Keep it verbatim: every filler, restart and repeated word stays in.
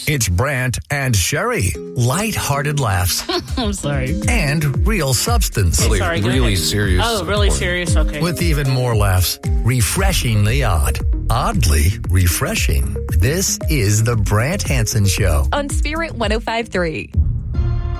It's Brant and Sherry. Light-hearted laughs. I'm sorry. And real substance. Really, Sorry, go really ahead. serious. Oh, really support. serious? Okay. With even more laughs. Refreshingly odd. Oddly refreshing. This is the Brant Hansen Show. On Spirit one oh five point three.